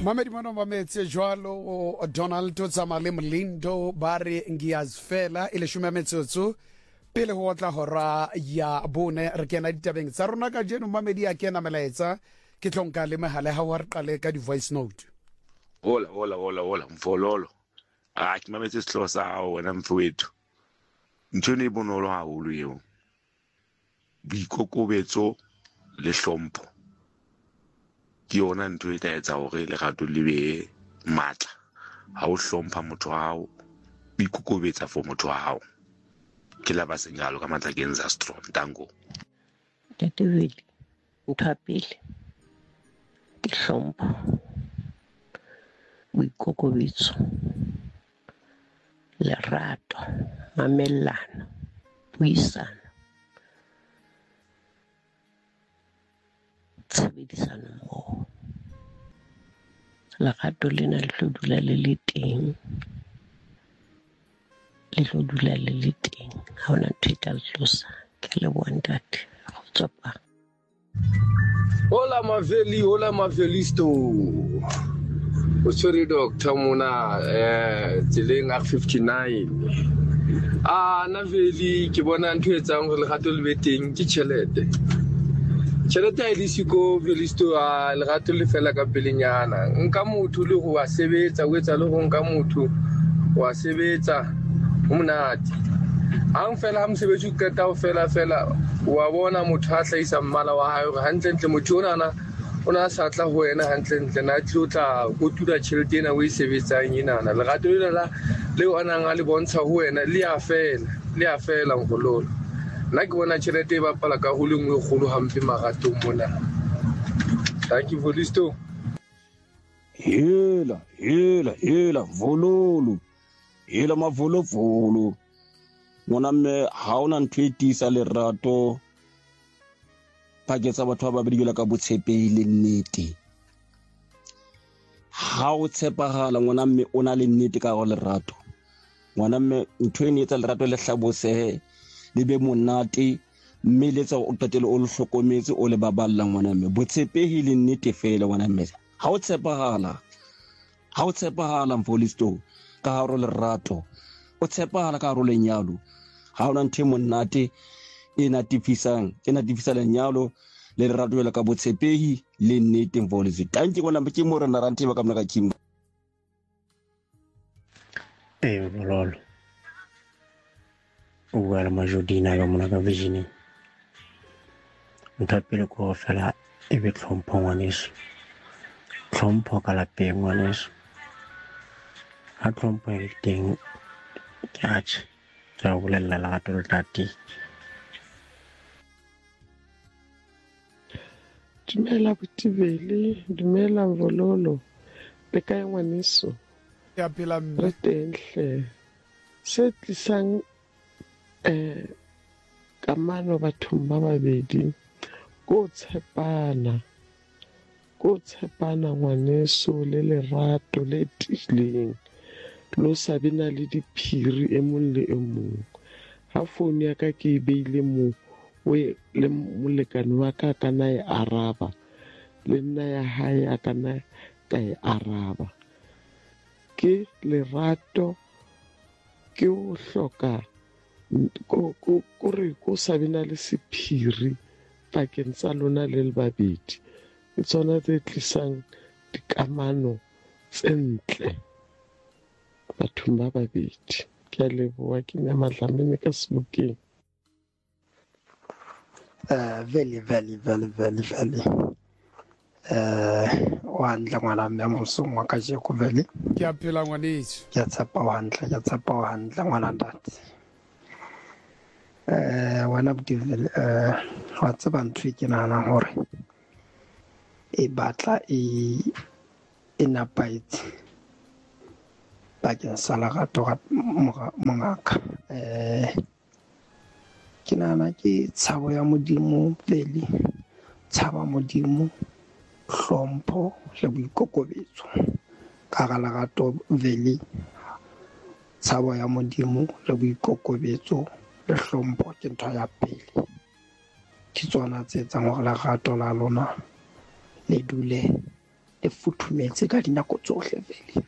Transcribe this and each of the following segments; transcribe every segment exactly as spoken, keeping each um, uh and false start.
Mamedi mwana wa metse jwalo Donald Tsamale Mlindo bare ngiyazifela ile shume metsotso pele ho tla hora ya bone re kena ditabeng tsa rona ka jeno. Mamedi a kena melaetsa ke tlonka le mehala ha wa re qale ka di voice note. Hola hola hola hola mfololo a ke mametse sehlo sa hao wena mfowethu ntho ne bonolo haholo eo boikokobetso le hlompho ke yona ntho e tla etsa hore lerato le be matla ha o hlompha motho wa hao boikokobetsa for motho wa hao ke la ba senyalo ka matla ke nza strong tango David ntho ya pele ke hlompho boikokobetso lerato mamellano puisano tshebedisano mmoho. Lerato lena le tlo dula le le teng le tlo dula le le teng ha ona ntho e tla le tlosa. Ke leboha ntate go tswa. Hola Maveli, hola Mavelisto. O sorry doctor mona eh tseleng R fifty-nine. Ah Naveli ke bona ntho e tsang gore lerato le be teng ke tšhelete. Tšhelete e le siko Velisto a lerato le fela ka pelenyana. Nka motho le go a sebetsa o etsa le go nka motho wa sebetsa o monate. Ang fela ha mosebetsi ka ta o fela fela wa bona motho a hlaisa mmala wa hae gore hantle ntle motho ona ona sa tla ho ena hantle ntle na tlotla go tula tšhelete ena o e sebetsang inana lerato le la le ona nga le bontsha ho wena le a fela le a fela ngololo nna ke bona tšhelete e bapala ka go lengwe golo hampe maratong mona. Thank you for this too. Hela hela hela vololo hela mavolo volo ngwana mme ha ona ntho e tisa lerato paketsa batho ba babedi jela ka botshepehile nnete. Ha o tshepagala ngwana mme o na le nnete ka go lerato ngwana mme ntho e ne etsa lerato le hlabose le be monate mme le tsa o tatele o le hlokometse o le baballa ngwana mme botshepehile nnete fela ngwana mme ha o tshepagala ha o tshepagala mfolisto ka haro lerato o tshepagala ka haro lenyalo ha ona ntho monate e natifisang e natifisa lenyalo le lerato le ka botshepehi le nnete mfolisto tanki bona ke mo rena rante ba ka mna ka kimba Eh bololo o bua le Majodina yo mona ka Virginia. Ntho ya pele ko fela e be tlhompho ngwaneso tlhompho ka lapeng ngwaneso ha tlhompho e teng ke a tšhe tsa go bolelela lerato le tati. Dumela Botibele, dumela Vololo le kae ngwaneso Ya pela re teng hle se tlisang eh kamano bathong ba babedi go tshepana go tshepana ngwaneso le lerato le tileng lo sabina le diphiri e mong le e mong. Ha phone ya ka ke e beile mo we le molekane wa ka kana e araba le nna ya hae a kana ka e araba ke lerato ke o hloka ko ko ko re ko sabina le sephiri pakeng tsa lona le le babedi ke tsona tse tlisang dikamano tse ntle bathong ba babedi. Ke a leboha ke nya Madlamini ka Sebokeng. Uh, very, very, very, very, very. Uh, wandla ngwana mme mosong wa ka jeko vele. Ke a phela ngwaneso. Ke a tsapa wandla, ke a tsapa wandla ngwana ntate. Eh wana Botibele eh wa tseba ntho ke nana hore e batla e e napaitse bakeng sa lerato ga mongaka eh ke nana ke tshabo ya modimo pele tshaba modimo hlompho le boikokobetso ka ga lerato vele tshabo ya modimo le boikokobetso le hlompho ke ntho ya pele ke tsona tse etsang gore lerato la lona le dule le futhumetse ka dinako tsohle vele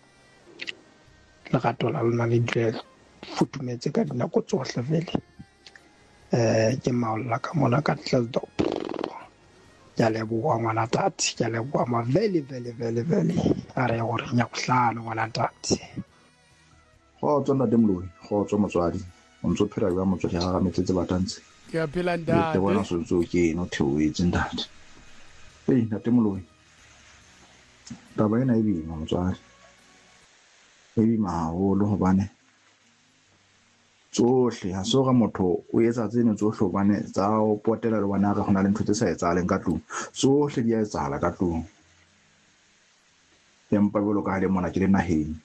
lerato la lona le dule futhumetse ka dinako tsohle vele eh ke maolla ka mona ka Klerksdorp ya leboha ngwana tati ya leboha ma vele vele vele vele a re gore nya go hlano ngwana tati go tsona demloi go tsoma motswadi o ntse phela ya motswadi ga metsetse batantse ke a phela ndate ke bona so tso ke no theoetse ndate ei na demloi taba ena e bima motswadi e bima o lo hobane tsohle ha so ga motho o etsa tseno tsohle hobane tsa o potela le bona ga gona le ntho tse sa etsaleng ka tlung tsohle di a etsala ka tlung empa bolo ka le mona ke le naheng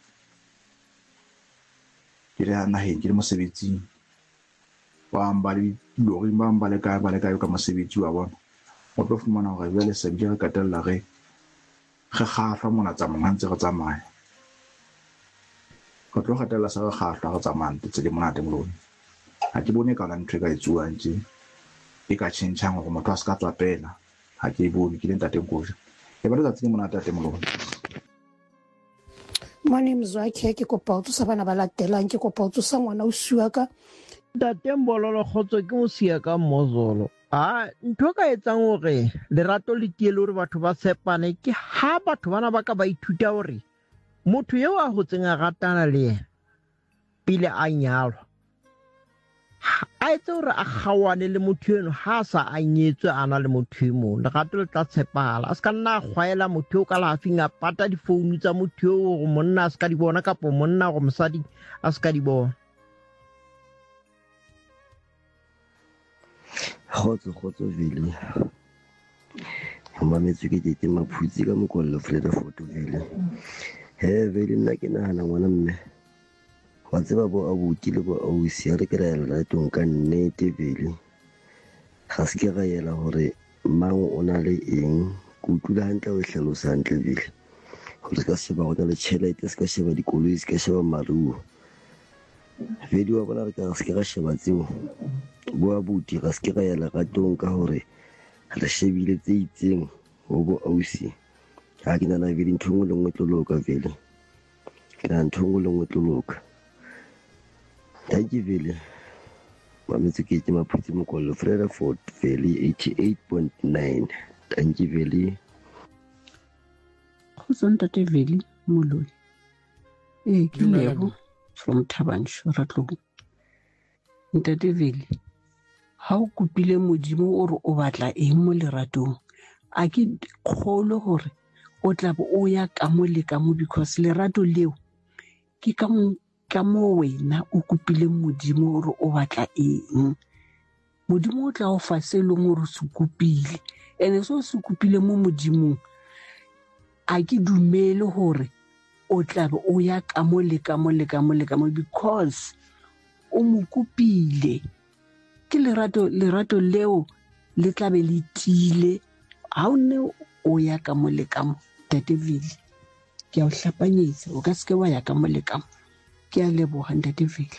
ke le naheng ke le mosebetsing ba mba le lori ba mba le ka ba le ka ka mosebetsi wa bona o tlo fumana gore bele se di ka tella ge ge gafa mona tsa mona ntse go tsamaya go tlo gatela sa ga gafa go tsamaya tse di monate molone ha ke bone ka la ntwe ka itsuang tse e ka tšhentšhang go motho a se ka tswa pela ha ke bone ke le ntate nkoja e ba le tsa tse monate tate molone mane mzwakhe ke kopa o tsa bana ba latelang ke kopa o tsa ngwana o siwa ka tate Mbololo Kgotso ke mo sia ka Mmozolo a ntho ka etsang hore lerato le tiele hore batho ba tshepane ke ha batho bana ba ka ba ithuta hore motho yo a hotseng a ratana le yena pele a nyalwa a etse hore a gawane le motho eno ha sa a nyetswe ana le motho e mong lerato le tla tshepala a se ka nna a gwaela motho o ka lafing a pata difounu tsa motho o go monna a se ka di bona kapo monna go mosadi a se ka di bona Khotso khotso vele mametse ke ke maphutsi ka mokollo Fleda photo vele he vele nna ke nahana ngwana mme wa tseba bo abuti le bo ausi re ke ra ela tong ka nnete vele ga se ke ga ela hore mang o na le eng go tula hantle o hlalosa hantle vele go se ka sheba go na le tšhelete se ka sheba dikoloi se ka sheba maruo vele wa bona re ka se ke ga sheba tseo bo abuti ga se ke ga ya leratong ka hore re shebile tse itseng go bo ausi ha ke nana vele ntho ngwe le ngwe tloloka vele ke na ntho ngwe le ngwe tloloka thank you vele mametse ke ke maphutsi mokollo Freda Fort vele eighty-eight point nine thank you vele go tsonta te vele moloi e ke lebo from Thabanchu Ratlong ntate vele ha o kopile modimo o re o batla eng mo leratong a ke kgolo hore o tla bo o ya ka mo le ka mo because lerato leo ke ka mo ka mo wena o kopile modimo o re o batla eng modimo o tla o fa se le mo re se kopile ene so se kopile mo modimong a ke dumele hore o tla bo o ya ka mo le ka mo le ka mo le ka mo because o mo kopile ke lerato lerato leo le tla be le tile ha o ne o ya ka mo le ka mo Tateville ke a o hlapanyetsa o ka se ke wa ya ka mo le ka mo ke a leboga Tateville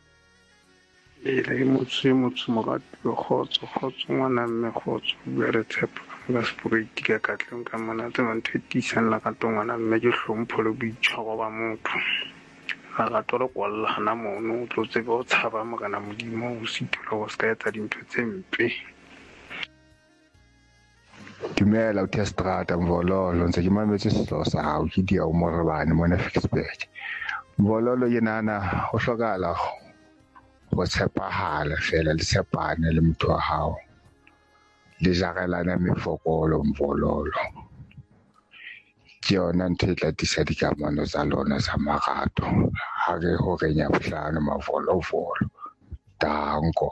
e le motse motse mo ga Khotso Khotso ngwana mme Khotso bere tshepa ga sporiti ka katlong ka mona tse manthe tisana la ka tongwana mme ke hlompho le boitshwaro ba motho ga tolo kwalla hana mono o tlo tsebe o tshaba mo kana modimo o sitolo o ska etsa dintho tse mpe Dumela o testrata Mvololo ntse ke mametse selo sa hao ke dia o morebane mona Fixbed Mvololo yenana o hlokala go tshepahala fela le tshepane le motho wa hao le jagelana mefokolo Mvololo ke yona ntho e tla tisa dikamano tsa lona tsa marato ha re ho renya bohlano mavolovolo danko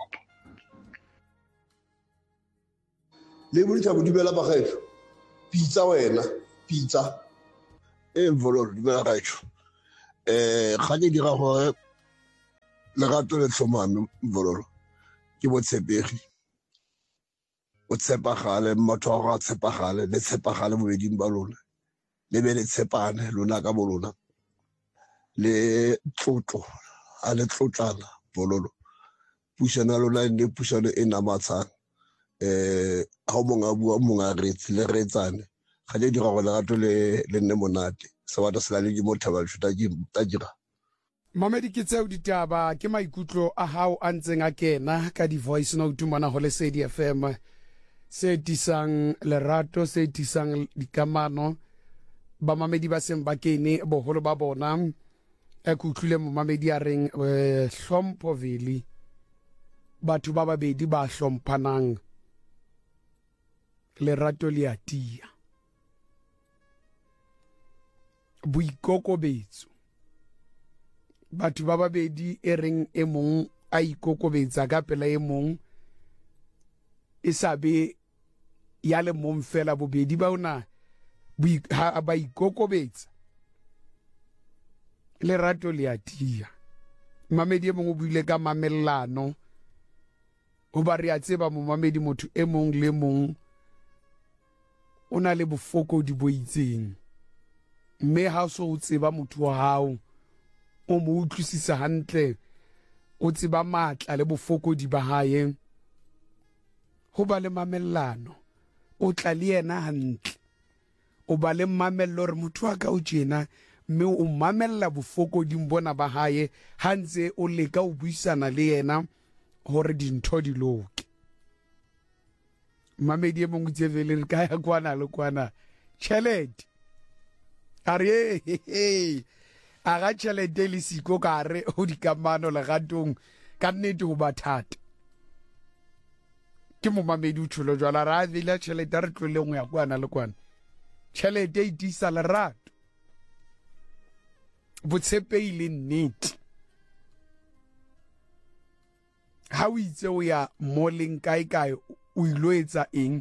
le bolitsa bo dibela ba gaetsho pitsa wena pitsa e Mvololo dibela gaetsho eh ga ke dira gore le gato le tlhomame Mvololo ke botshepegi o tshepagale motho wa go a tshepagale le tshepagale bobeding ba lona le be le tshepane lona ka bolona le tlotlo a le tlotlana Mvololo pushana lona le pushana e namatshang eh ha o monga bua monga retsi le retsane ga le dira go lerato le le nne monate sebata se la le mo Thabang Show ta dira Mamedi ke tseo ditaba ke maikutlo a hao a ntseng a kena ka di voice note mona go le Lesedi F M se tisang lerato se tisang dikamano ba mamedi ba seng ba kene boholo ba bona e kutlile mo mamedi a reng hlompho veli batho ba babedi ba hlomphanang lerato le atia boikokobetso batho ba babedi e reng e mong a ikokobetsa ka pela e mong e sabe ya le mong fela bobedi ba ona ba ikokobetsa lerato le atia mamedi e mong o buile ka mamellano o ba re a tseba mo mamedi motho e mong le mong o na le bofoko di boitseng mme ha so o tseba motho wa hao o mo utlwisisa hantle o tseba matla le bofoko di ba hae ho ba le mamellano o tla le yena hantle o ba le mamello re motho wa ka o tjena mme o mamella bofoko di mbona ba hae hantse o leka o buisana le yena hore dintho di loke mamedi e mongwe tsevele re ka ya kwana le kwana chelete are he a ga chelete le siko ka re o dikamano le gatong ka nnete go bathata ke mo mamedi o tsholo jwala ra vela chelete re tlole ngwe ya kwana le kwana chelete e tisa lerato botshepehi le nnete ha o itse o ya moleng kae kae o ilo etsa eng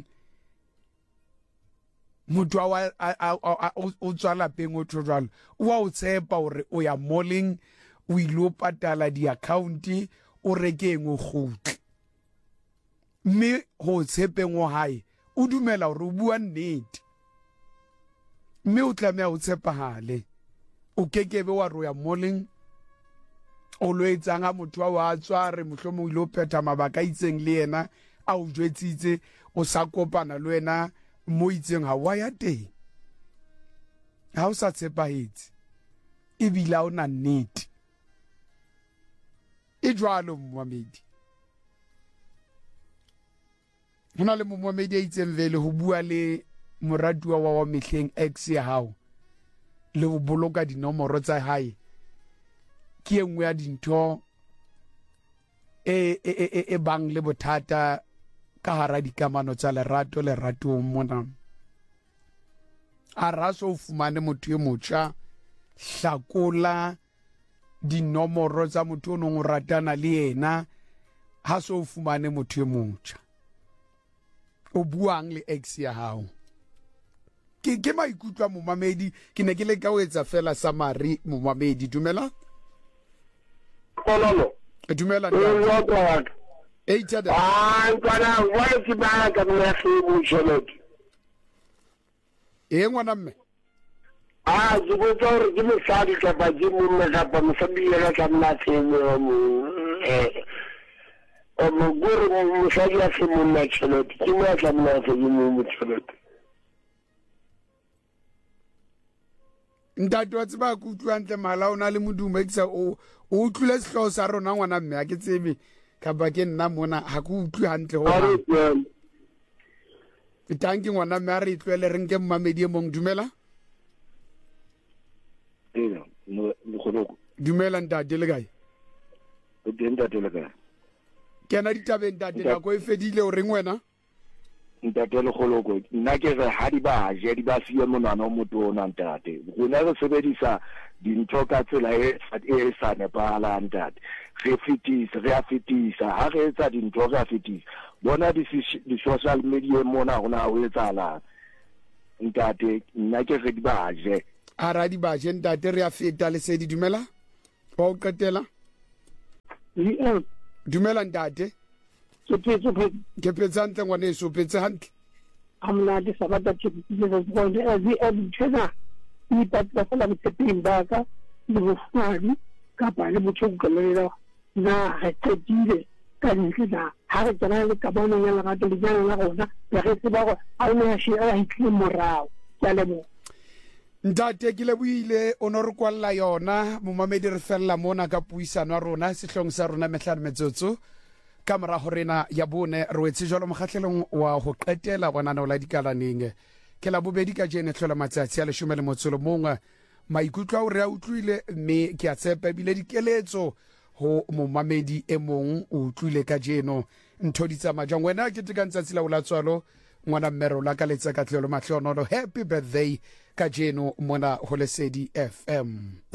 motho wa o tswala peng o tshojalo wa o tshepa hore o ya moleng o ilo patala di account o rekeng o khutla mme ho tshepeng o hae o dumela hore o bua nnete mme o tlameha o tshepahale o kekebe wa ro ya moleng o lo etsanga motho wa a tsware mohlomo ilo phetha mabaka itseng le yena a o jwetsitse o sa kopana le wena mo itseng ha wa ya teng ha o sa tshepahetse e bila o na nnete e jwalo mmamedi hona le mmamedi a itseng vele ho bua le moratuwa wa wa mehleng ex ya hao le ho boloka dinomoro tsa hae ke engwe ya dintho e e e e bang le bothata ka hara dikamano tsa lerato lerato mona a raso o fumane motho e motjha hlakola dinomoro tsa motho o nong o ratana le yena ha so o fumane motho e motjha o buang le ex ya hao ke ke maikutlo mo mamedi ke ne ke le ka o etsa fela summary mo mamedi dumela kololo dumela nda e tsada ah nkwana wa ke ba ka mna se mo tšhelete e ngwana mme ah go tsore ke mo sadi ka ba di mo me ka ba mo sabiyela ka mna se mo eh o mo guru mo sadi ya se mo na tšhelete ke mo ka mna se mo tšhelete ntate wa tseba ku utlwa ntle mala ona le modumo ekisa o o utlwile sehloho sa rona ngwana mme a ke tsebe ka ba ke nna mona ha ku utlwe hantle ho ke tanki ngwana mme a re itlwele re nke mmamedi e mong dumela ena no le khonoko dumela ntate le kae o teng ntate le kae kena ditabeng ntate la go e fedile o reng wena ntate le kholoko nna ke re ha di ba je di ba siya monana o motona ntate rona re sebedisa dintho ka tsela e e sa nepala ntate re fitisa re a fitisa ha re etsa dintho re a fitisa bona di social media mona rona o etsala ntate nna ke re di ba je ara di ba je ntate re a feta le se di dumela wa o qetela dumela ntate so petso ke petsa ntle ngwane so petsa hantle amna di sabata tshipile go go di di tshena ni patla fela mtsepeng baka le bofani ka ba le motšhokolela na ha tsedile ka ntle da ha re tsana le ka bona ya lerato le jana la rona ya re se ba go a ona shi a hitlile morao ka lebo ntate ke leboile o no re kwalla yona momamedi re fella mona ka puisano ya rona sehlong sa rona mehlano metsotso ka mora ho rena ya bone re wetse jalo mokgahlelong wa ho qetela bonana la dikalaneng ke la bobedi ka jene hlola matsatsi a leshome le motsolo mongwe maikutlo a re a utlwile mme ke a tshepa bile dikeletso ho momamedi e mong o utlwile ka jeno ntho di tsamajang wena ke tekantsa tsela o la tswalo ngwana mmero la ka letsa ka tlelo mahlono happy birthday ka jeno mona ho Lesedi F M.